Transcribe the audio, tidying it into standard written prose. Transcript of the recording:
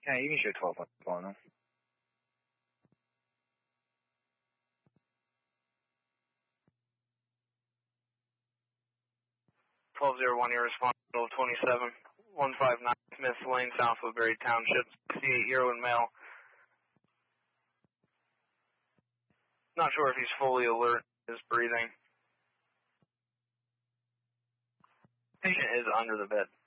Yeah, you can show 12 on them. 1201, you're responsible 27, 159 Smith Lane, South Woodbury Township, 68-year-old male. Not sure if he's fully alert, is breathing. Patient is under the bed.